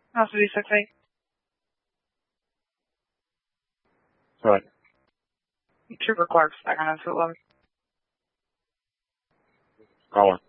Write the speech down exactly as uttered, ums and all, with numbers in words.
House of six eight. Right. Trooper Clark's back on two eleven. Caller.